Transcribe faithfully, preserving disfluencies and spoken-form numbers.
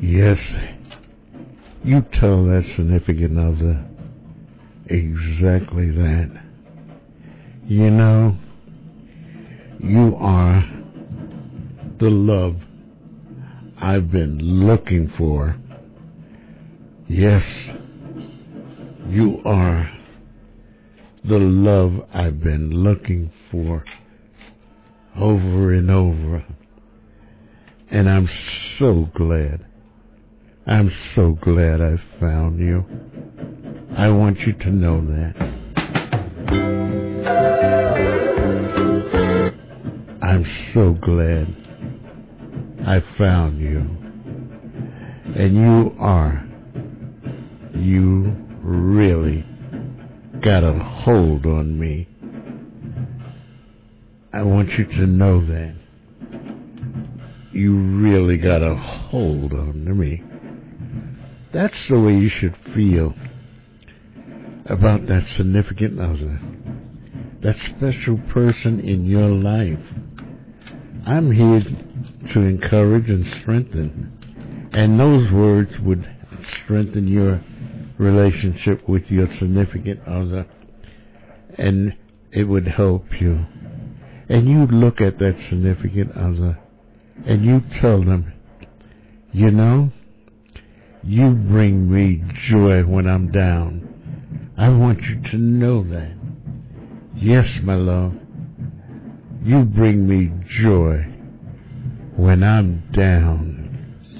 Yes, you tell that significant other exactly that. You know, you are the love I've been looking for. Yes, you are the love I've been looking for over and over. And I'm so glad. I'm so glad I found you. I want you to know that. I'm so glad I found you. And you are, you really got a hold on me. I want you to know that. You really got a hold on me. That's the way you should feel about that significant other, that special person in your life. I'm here to encourage and strengthen, and those words would strengthen your relationship with your significant other, and it would help you. And you look at that significant other and you tell them, you know, you bring me joy when I'm down. I want you to know that. Yes, my love, you bring me joy when I'm down.